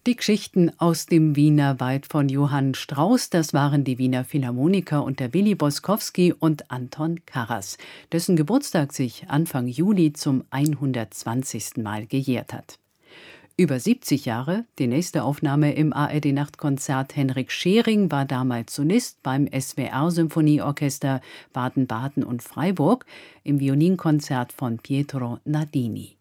Die Geschichten aus dem Wiener Wald von Johann Strauss, das waren die Wiener Philharmoniker unter Willi Boskowski und Anton Karas, dessen Geburtstag sich Anfang Juli zum 120. Mal gejährt hat. Über 70 Jahre, die nächste Aufnahme im ARD-Nachtkonzert Henrik Schering war damals Solist beim SWR-Symphonieorchester Baden-Baden und Freiburg im Violinkonzert von Pietro Nardini.